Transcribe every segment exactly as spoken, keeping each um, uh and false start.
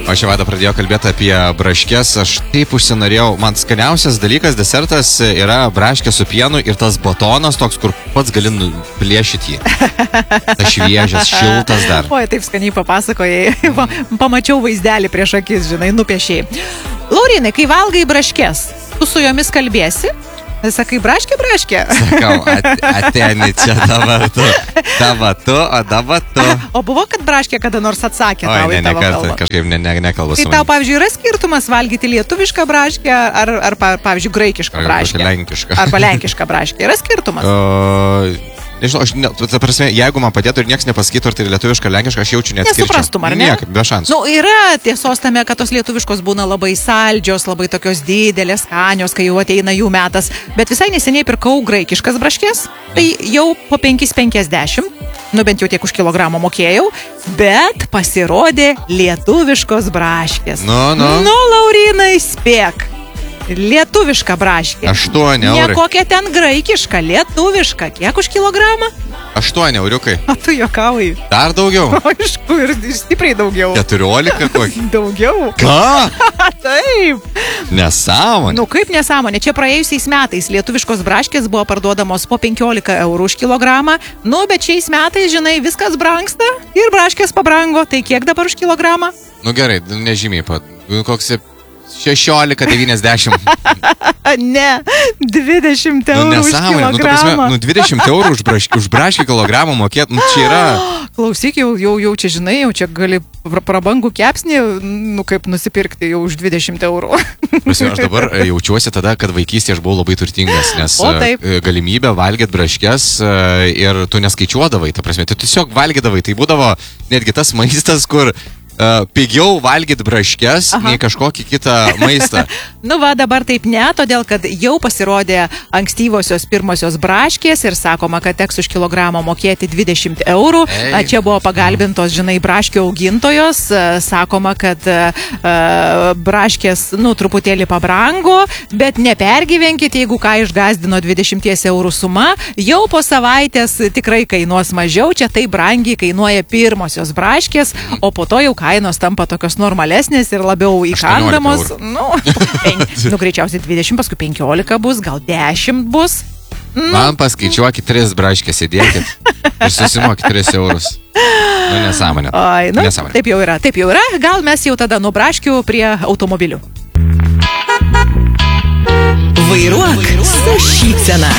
O čia vada pradėjo kalbėti apie braškės, aš taip užsinorėjau, man skaniausias dalykas, desertas yra braškė su pienu ir tas batonas toks, kur pats gali plėšyti jį. Tas šviežias, šiltas dar. Oi, taip skaniai papasakojai, pamačiau vaizdelį prieš akis, žinai, nupiešiai. Laurinai, kai valgai braškės, tu su jomis kalbėsi? Sakai, braškė, braškė. Sakau, at, ateni čia dabar tu, dabar tu, o dabar tu. O buvo, kad braškė kada nors atsakė Oi, tau ne, į tavo ne, kalbą? Kažkaip ne, ne, nekalbu su Tai tau, pavyzdžiui, yra skirtumas valgyti lietuvišką braškę ar, ar pavyzdžiui, graikišką braškę? Arba lenkišką. Arba lenkišką braškę. Yra skirtumas? O... Nežinau, aš, ne, ta prasme, jeigu man padėtų ir niekas nepasakytų, ar tai lietuviška, lenkiška, aš jaučiu neatskirčiau. Nesuprastum, ar ne? Niekaip, be šansų. Nu, yra tiesos tame, kad tos lietuviškos būna labai saldžios, labai tokios didelės, skanios, kai jau ateina jų metas. Bet visai neseniai pirkau graikiškas braškės, tai jau po penki penkiasdešimt, nu bent jau tiek už kilogramą mokėjau, bet pasirodė lietuviškos braškės. Nu, nu. Nu, Laurinai, spėk. Lietuviška braškė. Aštuoni eurai. Ne kokia ten graikiška, lietuviška. Kiek už kilogramą? Aštuoni euriukai. O tu juokauji. Dar daugiau? Aišku, ir stipriai daugiau. Keturiolika kokį? Daugiau. Ką? Taip. Nesąmonė. Nu kaip nesąmonė, čia praėjusiais metais lietuviškos braškės buvo parduodamos po penkiolika eurų už kilogramą, nu bet šiais metais, žinai, viskas brangsta ir braškės pabrango, tai kiek dabar už kilogramą? Nu gerai, nežymiai pat. Koks šešiolika devyniasdešimt. Ne, dvidešimt eurų nu, už kilogramą. Nu, ta prasme, nu dvidešimt eurų už braškį, už braškį kilogramą mokėt, nu čia yra... Klausyk, jau, jau, jau čia žinai, jau čia gali prabangų kepsnį, nu kaip nusipirkti jau už dvidešimt eurų. Prasme, aš dabar jaučiuosi tada, kad vaikystėje aš buvau labai turtingas, nes o, galimybė valgyti braškės ir tu neskaičiuodavai, ta prasme, tu tiesiog valgydavai, tai būdavo netgi tas maistas, kur Uh, pigiau valgyti braškės, Aha. nei kažkokį kitą maistą. Nu va, dabar taip ne, todėl kad jau pasirodė ankstyvosios pirmosios braškės ir sakoma, kad teks už kilogramą mokėti dvidešimt eurų. Ei. Čia buvo pagalbintos, žinai, braškių augintojos. Sakoma, kad uh, braškės, nu, truputėlį pabrango, bet nepergyvenkit, jeigu ką išgazdino dvidešimt eurų suma, jau po savaitės tikrai kainuos mažiau. Čia tai brangiai kainuoja pirmosios braškės, o po to jau kainos tampa tokios normalesnės ir labiau įkandamos. Nu, pen, nu, greičiausiai dvidešimt, paskui penkiolika bus, gal dešimt bus. Mm. Man paskaičiuokit tris braškės, įdėkit ir susimokit tris eurus. Nu, nesąmonė. Ai, nu, nesąmonė. Taip jau yra, taip jau yra. Gal mes jau tada nuo braškių prie automobilių. Vairuok su šypsena.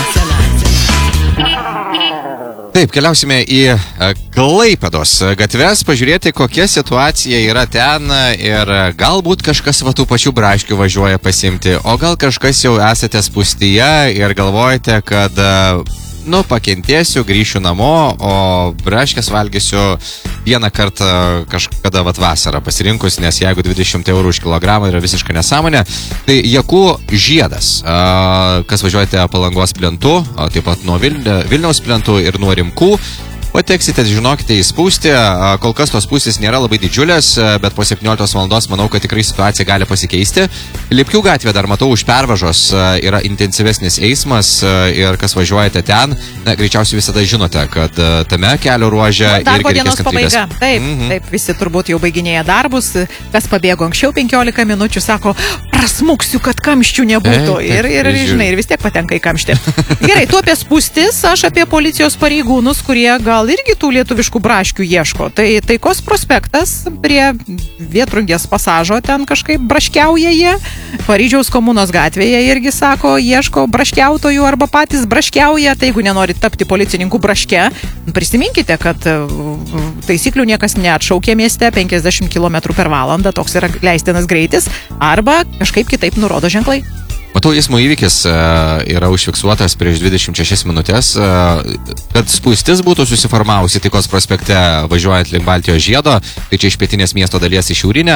Taip, keliausime į Klaipėdos gatves, pažiūrėti, kokia situacija yra ten ir galbūt kažkas va tų pačių braškių važiuoja pasimti, o gal kažkas jau esate spūstyje ir galvojate, kad, nu, pakentėsiu, grįšiu namo, o braškės valgysiu vieną kartą kažkada vat vasarą pasirinkus, nes jeigu dvidešimt eurų už kilogramą yra visiškai nesąmonė, tai Jakų žiedas, kas važiuojate Palangos plentu, taip pat nuo Vilniaus plentu ir nuo Rimkų, pateksite, žinokite, į spūstį. Kol kas tos spūstys nėra labai didžiulės, bet po septynioliktos valandos manau, kad tikrai situacija gali pasikeisti. Lipkių gatvė dar matau už pervažos yra intensyvesnis eismas ir kas važiuojate ten, na, greičiausiai visada žinote, kad tame kelio ruože darbo irgi dienos reikės kantrybės. Pabaiga. Taip, mm-hmm. taip, visi turbūt jau baiginėja darbus. Kas pabėgo anksčiau penkiolika minučių, sako, prasmuksiu, kad kamščių nebūtų. E, taip, ir, ir, ir, žinai, ir vis tiek patenka į kamštį. Gerai, tu apie spūstis, aš apie policijos pareigūnus, kurie gal gal irgi tų lietuviškų braškių ieško. Tai Taikos prospektas prie Vėtrungės pasažo ten kažkaip braškiauja jie. Paryžiaus komunos gatvėje irgi sako, ieško braškiautojų arba patys braškiauja. Tai jeigu nenorit tapti policininkų braške, prisiminkite, kad taisyklių niekas neatšaukė mieste, penkiasdešimt kilometrų per valandą, toks yra leistinas greitis, arba kažkaip kitaip nurodo ženklai. Matau, eismo įvykis yra užfiksuotas prieš dvidešimt šešias minutės, kad spūstis būtų susiformavusi Taikos prospekte važiuojant link Baltijos žiedo, tai čia iš pietinės miesto dalies į šiaurinę.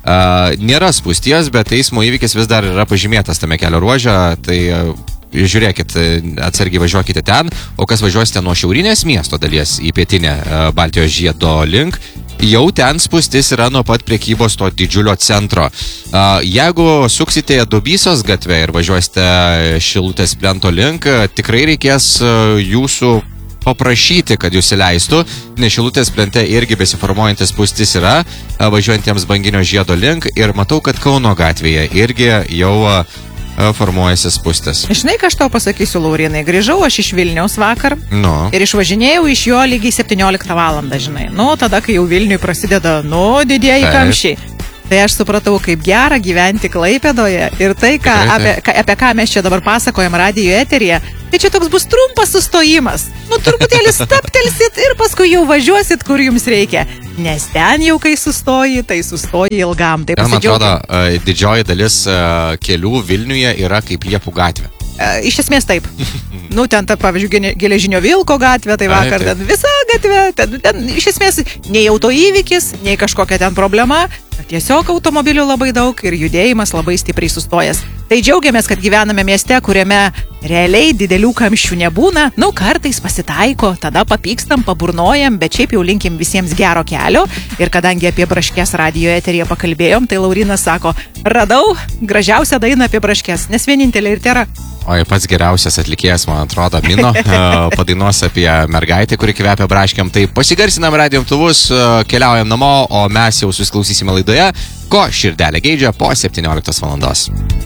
Nėra spūsties, bet eismo įvykis vis dar yra pažymėtas tame kelio ruože, tai žiūrėkit, atsargiai važiuokite ten, o kas važiuosite nuo šiaurinės miesto dalies į pietinę Baltijos žiedo link, jau ten spūstis yra nuo pat prekybos to didžiulio centro. Jeigu suksite Dubysos gatvę ir važiuosite Šilutės plento link, tikrai reikės jūsų paprašyti, kad jūs įleistų, nes Šilutės plente irgi besiformuojantis spūstis yra, važiuojantiems Banginio žiedo link, ir matau, kad Kauno gatvėje irgi jau formuojasi spūstis. Žinai, ką aš tau pasakysiu, Laurinai, grįžau aš iš Vilniaus vakar nu. ir išvažinėjau iš jo lygiai septynioliktą valandą, žinai. Nu, tada, kai jau Vilniui prasideda, nu, didieji Taip. kamščiai. Tai aš supratau, kaip gera gyventi Klaipėdoje ir tai, ką, Tikrai, apie, ką, apie ką mes čia dabar pasakojam radijo eteryje, tai čia toks bus trumpas sustojimas. Nu, truputėlį staptelsit ir paskui jau važiuosit, kur jums reikia. Nes ten jau, kai sustoji, tai sustoji ilgam. Tai man atrodo, didžioji dalis kelių Vilniuje yra kaip Liepų gatvė. Iš esmės taip. Nu, ten, ta, pavyzdžiui, Geležinio Vilko gatvė, tai vakar ten visa gatvė, ten, ten iš esmės nei autoįvykis, nei kažkokia ten problema, tiesiog automobilių labai daug ir judėjimas labai stipriai sustojęs. Tai džiaugiamės, kad gyvename mieste, kuriame realiai didelių kamščių nebūna, nu, kartais pasitaiko, tada papykstam, paburnojam, bet šiaip jau linkim visiems gero kelio. Ir kadangi apie braškes radijo eteryje pakalbėjom, tai Laurinas sako, radau gražiausią dainą apie braškes, nes vienintelė ir tėra. O pats geriausias atlikėjas, man atrodo, Mino, padainuos apie mergaitę, kuri kvepia braškiam. Tai pasigarsinam radijo imtuvus, keliaujam namo, o mes jau susiklausysime laidoje, ko širdelė geidžia po septynioliktos valandos.